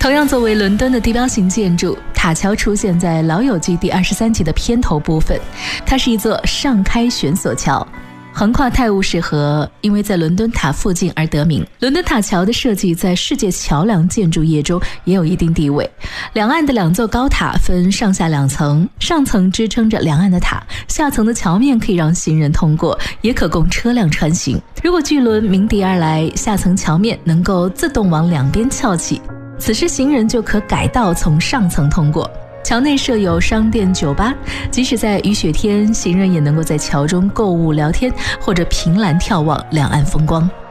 同样作为伦敦的地标性建筑，塔桥出现在《老友记》第23集的片头部分。它是一座上开悬索桥，横跨泰晤士河，因为在伦敦塔附近而得名。伦敦塔桥的设计在世界桥梁建筑业中也有一定地位。两岸的2座高塔分上下2层，上层支撑着两岸的塔，下层的桥面可以让行人通过，也可供车辆穿行。如果巨轮鸣笛而来，下层桥面能够自动往两边翘起，此时行人就可改道从上层通过。桥内设有商店、酒吧，即使在雨雪天，行人也能够在桥中购物、聊天，或者凭栏眺望两岸风光。